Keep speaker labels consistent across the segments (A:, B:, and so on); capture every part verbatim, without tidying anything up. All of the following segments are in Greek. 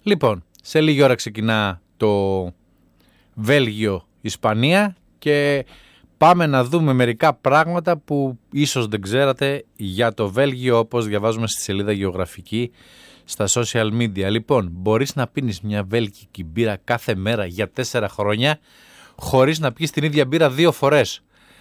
A: Λοιπόν, σε λίγη ώρα ξεκινά το Βέλγιο-Ισπανία και πάμε να δούμε μερικά πράγματα που ίσως δεν ξέρατε για το Βέλγιο, όπως διαβάζουμε στη σελίδα γεωγραφική στα social media. Λοιπόν, μπορείς να πίνεις μια βέλγικη μπύρα κάθε μέρα για τέσσερα χρόνια χωρίς να πιεις την ίδια μπύρα δύο φορές.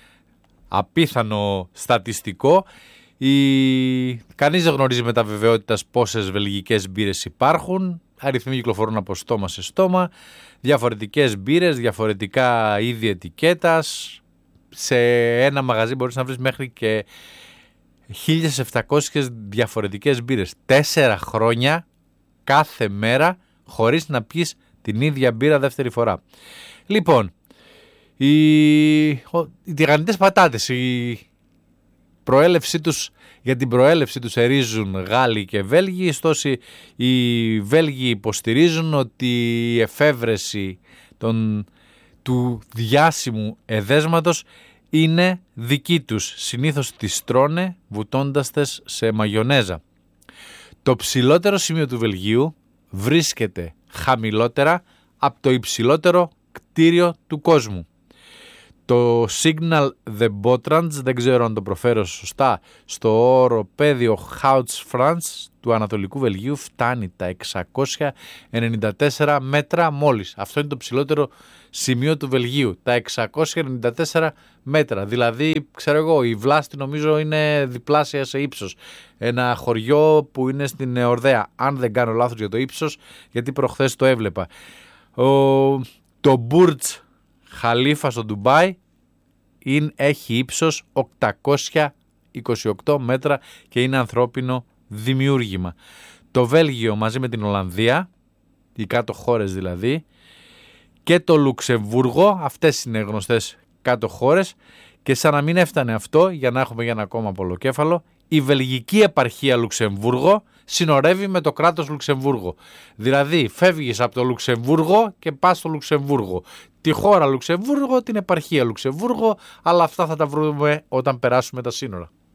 A: Απίθανο στατιστικό. Η... Κανείς δεν γνωρίζει με τα βεβαιότητας πόσες βελγικές μπύρες υπάρχουν. Αριθμοί κυκλοφορούν από στόμα σε στόμα. Διαφορετικές μπύρες, διαφορετικά είδη ετικέτας. Σε ένα μαγαζί μπορείς να βρεις μέχρι και χίλιες επτακόσιες διαφορετικές μπύρες. Τέσσερα χρόνια κάθε μέρα χωρίς να πιεις την ίδια μπύρα δεύτερη φορά. Λοιπόν, οι, οι τηγανιτές πατάτες, η προέλευσή τους, για την προέλευση τους ερίζουν Γάλλοι και Βέλγοι, ωστόσο οι Βέλγοι υποστηρίζουν ότι η εφεύρεση των, του διάσημου εδέσματος είναι δική τους. Συνήθως τις τρώνε βουτώντας τες σε μαγιονέζα. Το ψηλότερο σημείο του Βελγίου βρίσκεται χαμηλότερα από το υψηλότερο κτίριο του κόσμου. Το Signal de Botrange, δεν ξέρω αν το προφέρω σωστά, στο οροπέδιο Houts France του Ανατολικού Βελγίου φτάνει τα εξακόσια ενενήντα τέσσερα μέτρα μόλις. Αυτό είναι το ψηλότερο σημείο του Βελγίου, τα εξακόσια ενενήντα τέσσερα μέτρα. Δηλαδή, ξέρω εγώ, η Βλάστη νομίζω είναι διπλάσια σε ύψος. Ένα χωριό που είναι στην Ορδέα, αν δεν κάνω λάθος για το ύψος, γιατί προχθές το έβλεπα. Ο, το Burj Khalifa στο Ντουμπάι είναι, έχει ύψος οκτακόσια είκοσι οκτώ μέτρα και είναι ανθρώπινο δημιούργημα. Το Βέλγιο μαζί με την Ολλανδία, οι κάτω χώρες δηλαδή, και το Λουξεμβούργο, αυτές είναι γνωστές κάτω χώρες, και σαν να μην έφτανε αυτό, για να έχουμε για ένα ακόμα πολλοκέφαλο, η βελγική επαρχία Λουξεμβούργο συνορεύει με το κράτος Λουξεμβούργο. Δηλαδή φεύγεις από το Λουξεμβούργο και πας στο Λουξεμβούργο. Τη χώρα Λουξεμβούργο, την επαρχία Λουξεμβούργο, αλλά αυτά θα τα βρούμε όταν περάσουμε τα σύνορα.